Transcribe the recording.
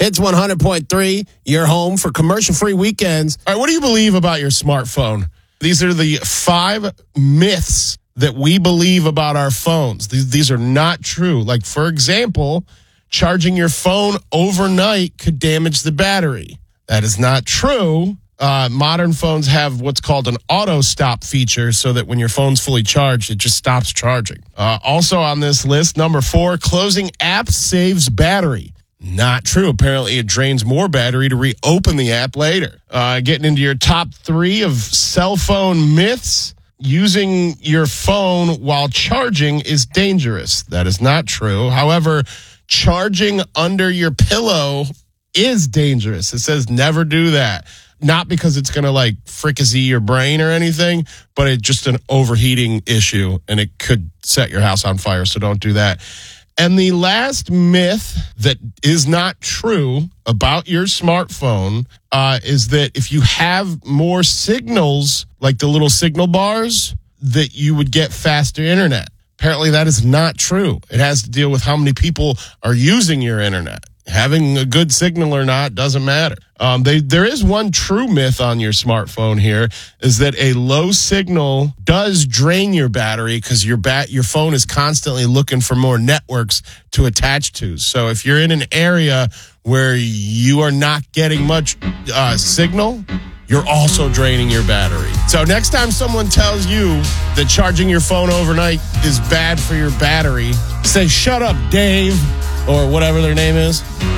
It's 100.3, your home for commercial-free weekends. All right, what do you believe about your smartphone? These are the 5 myths that we believe about our phones. These are not true. Like, for example, charging your phone overnight could damage the battery. That is not true. Modern phones have what's called an auto stop feature so that when your phone's fully charged, it just stops charging. Also on this list, number 4, closing apps saves battery. Not true. Apparently, it drains more battery to reopen the app later. Getting into your top 3 of cell phone myths. Using your phone while charging is dangerous. That is not true. However, charging under your pillow is dangerous. It says never do that. Not because it's going to like fricassee your brain or anything, but it's just an overheating issue and it could set your house on fire. So don't do that. And the last myth that is not true about your smartphone is that if you have more signals, like the little signal bars, that you would get faster internet. Apparently that is not true. It has to deal with how many people are using your internet. Having a good signal or not doesn't matter. There is one true myth on your smartphone here, is that a low signal does drain your battery because your phone is constantly looking for more networks to attach to. So if you're in an area where you are not getting much signal, you're also draining your battery. So next time someone tells you that charging your phone overnight is bad for your battery, say, "Shut up, Dave," or whatever their name is.